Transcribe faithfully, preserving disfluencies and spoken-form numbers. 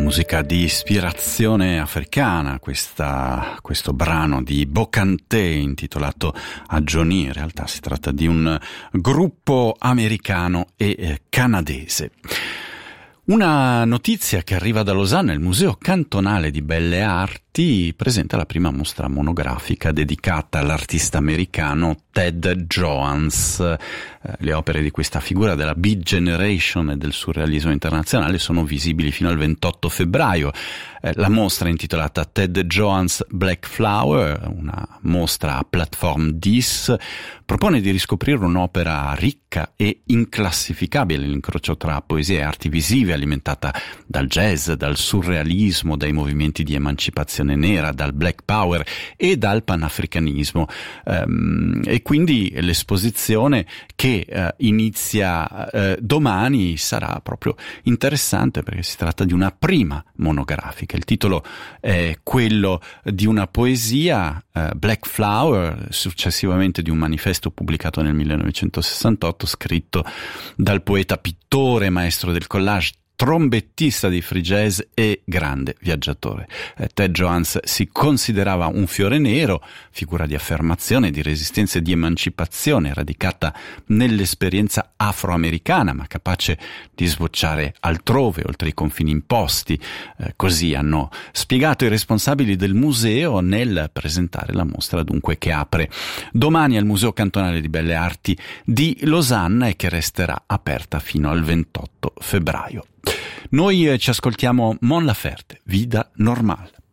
musica di ispirazione africana, questa, questo brano di Bocante intitolato Adjoni. In realtà si tratta di un gruppo americano e eh, canadese. Una notizia che arriva da Losanna: il Museo Cantonale di Belle Arti presenta la prima mostra monografica dedicata all'artista americano Ted Joans. Eh, le opere di questa figura della Beat Generation e del surrealismo internazionale sono visibili fino al ventotto febbraio. Eh, la mostra è intitolata Ted Joans Black Flower, una mostra a Platform dix, propone di riscoprire un'opera ricca e inclassificabile, l'incrocio tra poesia e arti visive, alimentata dal jazz, dal surrealismo, dai movimenti di emancipazione nera, dal black power e dal panafricanismo. Um, e quindi l'esposizione che uh, inizia uh, domani sarà proprio interessante, perché si tratta di una prima monografica. Il titolo è quello di una poesia, uh, Black Flower, successivamente di un manifesto pubblicato nel millenovecentosessantotto, scritto dal poeta, pittore, maestro del collage, trombettista di free jazz e grande viaggiatore. Eh, Ted Joans si considerava un fiore nero, figura di affermazione, di resistenza e di emancipazione, radicata nell'esperienza afroamericana, ma capace di sbocciare altrove, oltre i confini imposti. Eh, così hanno spiegato i responsabili del museo nel presentare la mostra, dunque, che apre domani al Museo Cantonale di Belle Arti di Losanna e che resterà aperta fino al ventotto febbraio. Noi ci ascoltiamo Mon Laferte, Vida Normale.